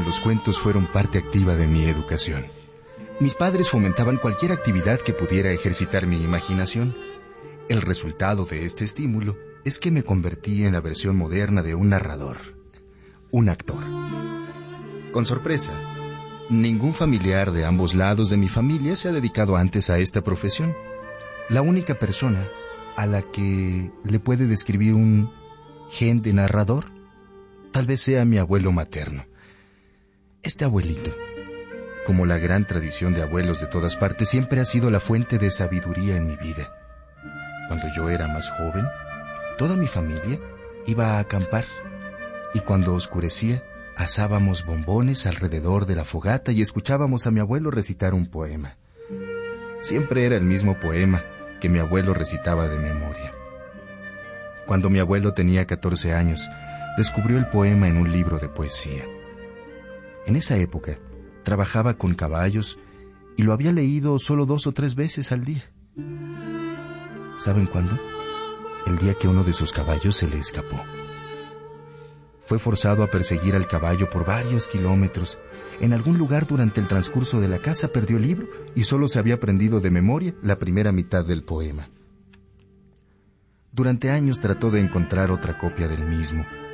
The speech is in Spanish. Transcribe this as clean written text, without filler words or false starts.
los cuentos fueron parte activa de mi educación. Mis padres fomentaban cualquier actividad que pudiera ejercitar mi imaginación. El resultado de este estímulo es que me convertí en la versión moderna de un narrador, un actor. Con sorpresa, ningún familiar de ambos lados de mi familia se ha dedicado antes a esta profesión. La única persona a la que le puede describir un gen de narrador, tal vez sea mi abuelo materno. Este abuelito, como la gran tradición de abuelos de todas partes, siempre ha sido la fuente de sabiduría en mi vida. Cuando yo era más joven, toda mi familia iba a acampar, y cuando oscurecía, asábamos bombones alrededor de la fogata y escuchábamos a mi abuelo recitar un poema. Siempre era el mismo poema que mi abuelo recitaba de memoria. Cuando mi abuelo tenía 14 años, descubrió el poema en un libro de poesía. En esa época, trabajaba con caballos y lo había leído solo 2 o 3 veces al día. ¿Saben cuándo? El día que uno de sus caballos se le escapó. Fue forzado a perseguir al caballo por varios kilómetros. En algún lugar durante el transcurso de la caza perdió el libro y solo se había aprendido de memoria la primera mitad del poema. Durante años trató de encontrar otra copia del mismo,